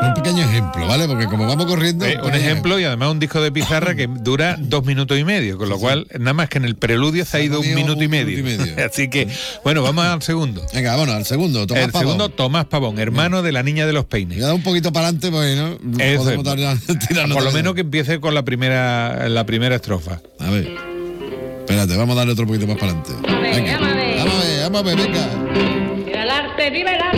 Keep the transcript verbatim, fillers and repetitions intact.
Un pequeño ejemplo, ¿vale? Porque como vamos corriendo... Eh, un ejemplo y además un disco de pizarra que dura dos minutos y medio, con lo cual nada más que en el preludio se ha ido un minuto y medio. minuto y medio. Así que, bueno, vamos al segundo. Venga, vámonos, al segundo. Tomás el Pavón. segundo, Tomás Pavón, hermano de la niña de los peines. Me da un poquito para adelante, pues, ¿no? Eso Podemos es. dar- tirarnos Por lo de- menos que empiece con la primera, la primera estrofa. A ver. Espérate, vamos a darle otro poquito más para adelante. ver, Venga. vamos a ver. Vamos a ver, vamos a ver, venga. Viva el arte, viva el arte.